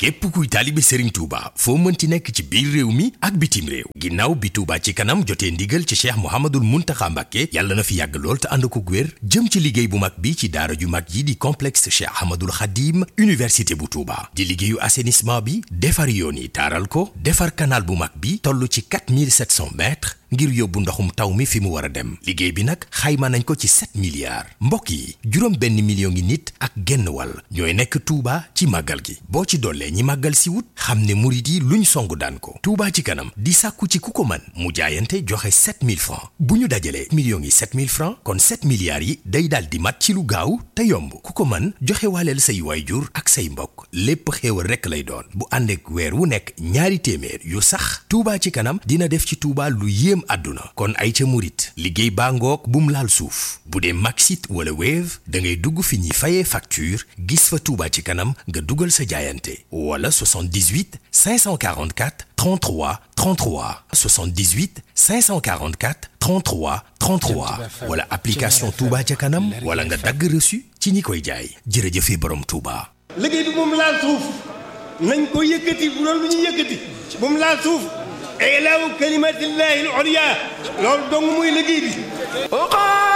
képp kuy taalibe Serigne Touba foo mënti nekk ci biir réew mi ak bitim réew ginnaaw bi Touba ci kanam jotee ndigal ci Cheikh Mouhamadoul Mountakha Mbacké yàlla na fi yàgg lool te ànd ko wér jëm ci liggéey bu mag bi ci daara ju mag yi di complexe Cheikh Ahmadoul Khadim université bu Touba di liggéeyu assainissement bi defar yoon yi taaral ko defar canal bu mag bi toll ci 4700 mètres ngir yóbbu ndoxum taw mi fi mu war a dem liggéey bi nag xayma nañ ko ci 7 milliards mbokk yi juróom benn million ngi nit ak genn wàll ñooy nekk Touba ci màggal gi boo ci dollee ñi màggal si wut xam ne murit yi luñ songu daan ko Touba ci kanam di sàkku ci ku ko mën mu jaayante joxe 7000 francs bu ñu dajalee millions yi 7000 francs kon 7 milliards yi day daal di mat ci lu gaaw te yomb ku ko mën joxe waaleel say waayjur ak say mbokk lépp xéewal rekk lay doon bu ànd ak weer wu nekk ñaari téeméer yu sax Touba ci kanam dina def ci Touba lu yéem àdduna kon ay ca murit liggéey baa ngoog bum laal suuf bu dee Maxit wala Wave da ngay dugg fi ñuy fayee facture gis fa Touba ci kanam nga dugal sa jaayante wala 78 544 33 33 78 544 33 33 wala application Touba ca kanam wala nga dagg reçu ci ñi koy jaay jërëjëfe borom Touba. liggéey bi moom laal suuf nañ ko yëkkati bu doon lu ñu yëkkati moom laal suuf ilaahu kalimatillahi al-ulya loolu dong muy liggéey bi